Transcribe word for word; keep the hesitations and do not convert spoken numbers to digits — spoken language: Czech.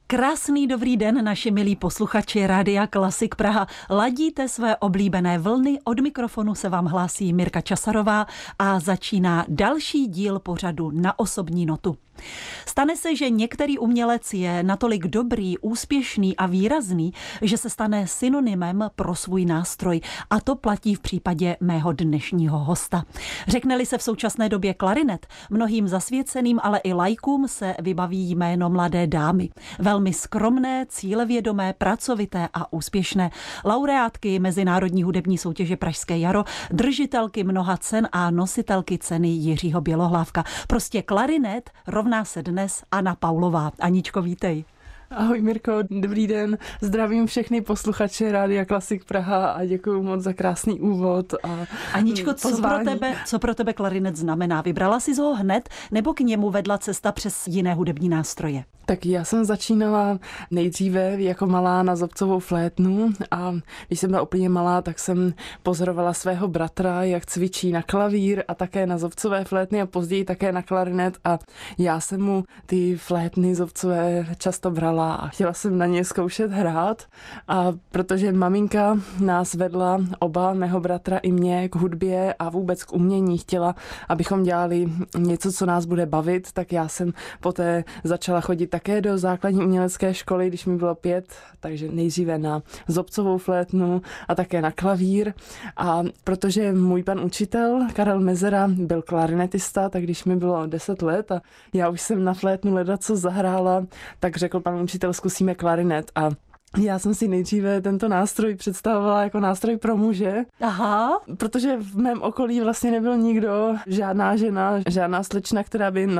Krásný dobrý den, naši milí posluchači Rádia Klasik Praha. Ladíte své oblíbené vlny, od mikrofonu se vám hlásí Mirka Časarová a začíná další díl pořadu Na osobní notu. Stane se, že některý umělec je natolik dobrý, úspěšný a výrazný, že se stane synonymem pro svůj nástroj. A to platí v případě mého dnešního hosta. Řekne-li se v současné době klarinet, mnohým zasvěceným, ale i laikům se vybaví jméno mladé dámy. Velmi skromné, cílevědomé, pracovité a úspěšné. Laureátky Mezinárodní hudební soutěže Pražské jaro, držitelky mnoha cen a nositelky ceny Jiřího Bělohlávka. Prostě klarinet rovná se dnes Anna Paulová. Aničko, vítej. Ahoj Mirko, dobrý den. Zdravím všechny posluchače Rádia Klasik Praha a děkuji moc za krásný úvod. A Aničko, co pro, tebe, co pro tebe klarinet znamená? Vybrala jsi ho hned nebo k němu vedla cesta přes jiné hudební nástroje? Tak já jsem začínala nejdříve jako malá na zobcovou flétnu a když jsem byla úplně malá, tak jsem pozorovala svého bratra, jak cvičí na klavír a také na zobcové flétny a později také na klarinet a já jsem mu ty flétny zobcové často brala a chtěla jsem na ně zkoušet hrát a protože maminka nás vedla oba, mého bratra i mě, k hudbě a vůbec k umění, chtěla, abychom dělali něco, co nás bude bavit, tak já jsem poté začala chodit také do základní umělecké školy, když mi bylo pět, takže nejdříve na zobcovou flétnu a také na klavír. A protože můj pan učitel Karel Mezera byl klarinetista, tak když mi bylo deset let a já už jsem na flétnu ledaco zahrála, tak řekl pan učitel, zkusíme klarinet a já jsem si nejdříve tento nástroj představovala jako nástroj pro muže. Aha. Protože v mém okolí vlastně nebyl nikdo, žádná žena, žádná slečna, která by